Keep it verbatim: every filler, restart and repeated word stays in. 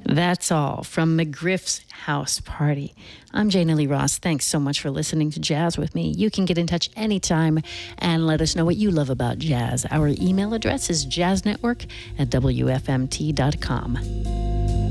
That's all from McGriff's House Party. I'm Jane Lee Ross. Thanks so much for listening to Jazz with me. You can get in touch anytime and let us know what you love about jazz. Our email address is jazznetwork at W F M T dot com.